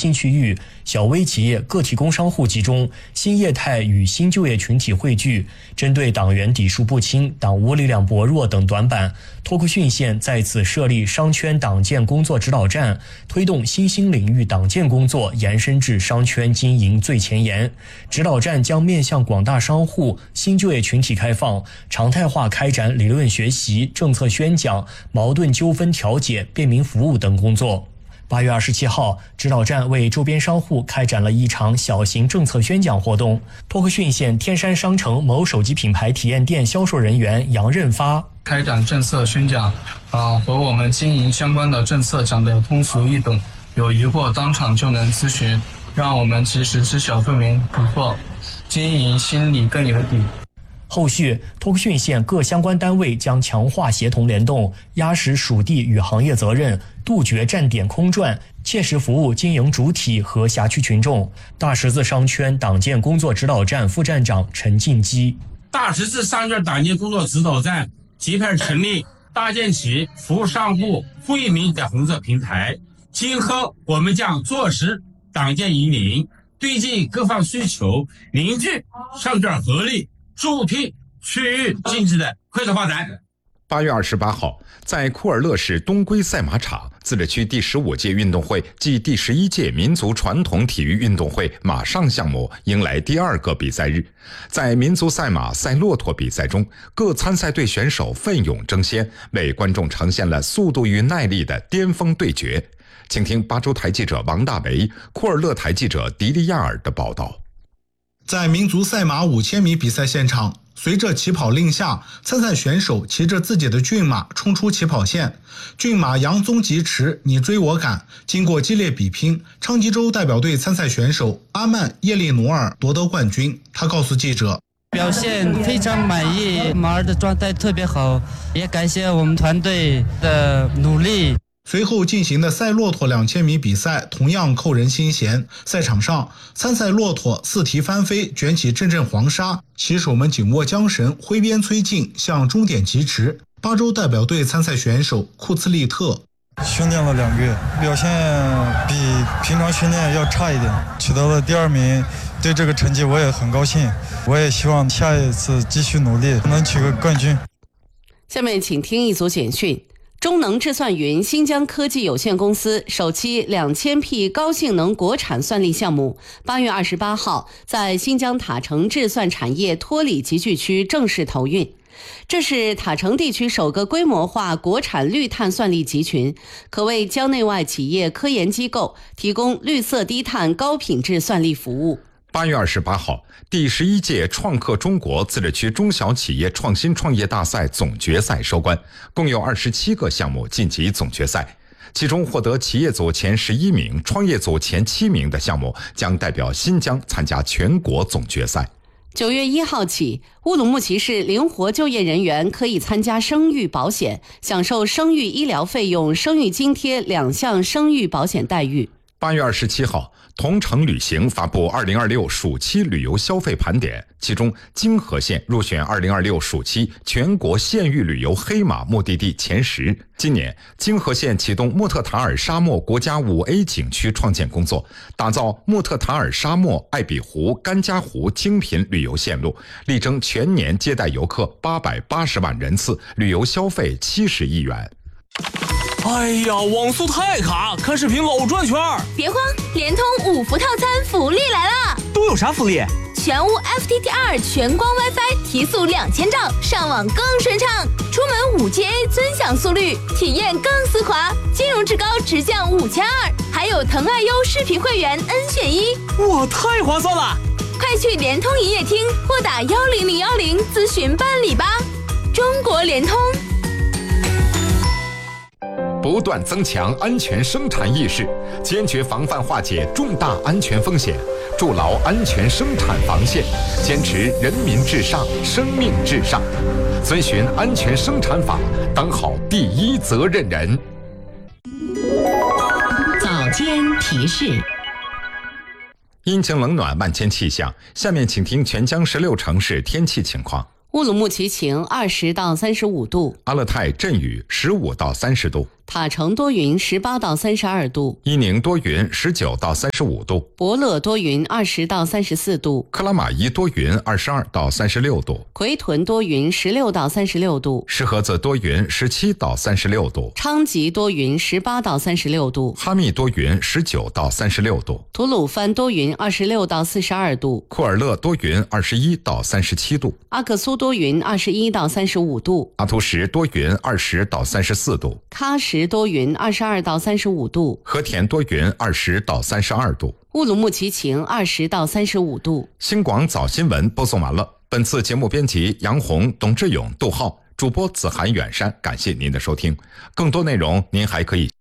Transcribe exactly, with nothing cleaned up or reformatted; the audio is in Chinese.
心区域、小微企业、个体工商户集中、新业态与新就业群体汇聚，针对党员底数不清、党务力量薄弱等短板，托克逊县在此设立商圈党建工作指导站，推动新兴领域党建工作延伸至商圈经营最前沿。指导站将面向广大商户、新就业群体开放，常态化开展理论学习、政策宣讲、矛盾纠纷调解、便民服务等工作。八月二十七号，指导站为周边商户开展了一场小型政策宣讲活动。托克逊县天山商城某手机品牌体验店销售人员杨任发开展政策宣讲，啊，和我们经营相关的政策讲得通俗易懂，有疑惑当场就能咨询，让我们及时知晓更为不错，经营心里更有底。 后续，托克逊县各相关单位将强化协同联动，压实属地与行业责任，杜绝站点空转，切实服务经营主体和辖区群众。大十字商圈党建工作指导站副站长陈进基： 大十字商圈党建工作指导站即开始成立搭建起服务商户、惠民的红色平台，今后我们将落实党建引领，对进各方需求，凝聚商圈合力，助推区域经济的快速发展。 八月二十八号，在库尔勒市东归赛马场，自治区第十五届运动会暨第十一届民族传统体育运动会马上项目迎来第二个比赛日。在民族赛马、赛骆驼比赛中，各参赛队选手奋勇争先，为观众呈现了速度与耐力的巅峰对决。请听巴州台记者王大为、库尔勒台记者迪利亚尔的报道。 在民族赛马五千米比赛现场，随着起跑令下，参赛选手骑着自己的骏马冲出起跑线，骏马扬鬃疾驰，你追我赶。经过激烈比拼，昌吉州代表队参赛选手阿曼叶利努尔夺得冠军。他告诉记者， 表现非常满意，马儿的状态特别好，也感谢我们团队的努力。 随后进行的赛骆驼两千米比赛同样扣人心弦。赛场上，参赛骆驼四蹄翻飞，卷起阵阵黄沙，骑手们紧握缰绳，挥鞭催进，向终点疾驰。巴州代表队参赛选手库茨利特： 训练了两个月，表现比平常训练要差一点，取得了第二名，对这个成绩我也很高兴，我也希望下一次继续努力，能取个冠军。 下面请听一组简讯。中能智算云新疆科技有限公司首期两千匹高性能国产算力项目，八月二十八号在新疆塔城智算产业脱里集聚区正式投运。这是塔城地区首个规模化国产绿碳算力集群，可为疆内外企业科研机构提供绿色低碳高品质算力服务。 八月二十八号，第十一届创客中国自治区中小企业创新创业大赛总决赛收官，共有二十七个项目晋级总决赛。其中获得企业组前十一名、创业组前七名的项目将代表新疆参加全国总决赛。 九月一号起，乌鲁木齐市灵活就业人员可以参加生育保险，享受生育医疗费用、生育津贴两项生育保险待遇。 八月二十七号，同程旅行发布二零二六暑期旅游消费盘点，其中京河县入选二零二六暑期全国县域旅游黑马目的地前十。今年，京河县启动莫特塔尔沙漠国家五 A 景区创建工作，打造莫特塔尔沙漠、艾比湖、甘加湖精品旅游线路，力争全年接待游客八百八十万人次，旅游消费七十亿元。 哎呀，网速太卡，看视频老转圈。 别慌，联通五福套餐福利来了！ 都有啥福利？ 全屋 F T T R 全光 WiFi 提速两千兆，上网更顺畅。出门 五 G A 尊享速率，体验更丝滑。金融至高直降五千二，还有腾爱优视频会员 N 选一， 哇，太划算了！ 快去联通营业厅或打幺零零幺零咨询办理吧。中国联通。 不断增强安全生产意识，坚决防范化解重大安全风险，筑牢安全生产防线，坚持人民至上、生命至上，遵循安全生产法，当好第一责任人。 早间提示。 阴晴冷暖，万千气象。下面请听全疆十六城市天气情况。 乌鲁木齐晴，二十到三十五度； 阿勒泰阵雨，十五到三十度； 塔城多云十八到三十二度， 伊宁多云十九到三十五度， 伯乐多云二十到三十四度， 克拉玛依多云二十二到三十六度， 奎屯多云十六到三十六度， 石河子多云十七到三十六度， 昌吉多云十八到三十六度， 哈密多云十九到三十六度， 吐鲁番多云二十六到四十二度， 库尔勒多云二十一到三十七度， 阿克苏多云二十一到三十五度， 阿图什多云二十到三十四度， 喀什多云二十二到三十五度， 和田多云二十到三十二度， 乌鲁木齐晴二十到三十五度。 新广早新闻播送完了。本次节目编辑杨红、董志勇、杜浩，主播子涵、远山，感谢您的收听。更多内容您还可以